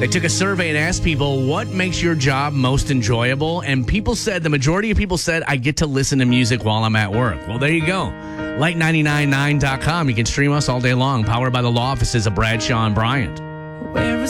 They took a survey and asked people, what makes your job most enjoyable? And the majority of people said, I get to listen to music while I'm at work. Well, there you go. Light999.com. You can stream us all day long. Powered by the law offices of Bradshaw and Bryant.